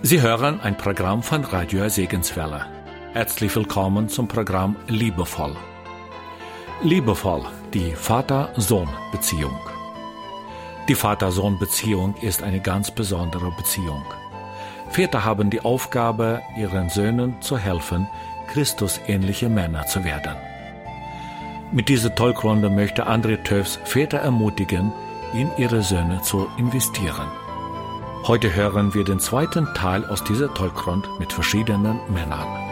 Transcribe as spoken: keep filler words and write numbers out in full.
Sie hören ein Programm von Radio Segenswelle. Herzlich willkommen zum Programm Liebevoll. Liebevoll, die Vater-Sohn-Beziehung. Die Vater-Sohn-Beziehung ist eine ganz besondere Beziehung. Väter haben die Aufgabe, ihren Söhnen zu helfen, Christusähnliche Männer zu werden. Mit dieser Talkrunde möchte André Töfs Väter ermutigen, in ihre Söhne zu investieren. Heute hören wir den zweiten Teil aus dieser Talkrunde mit verschiedenen Männern.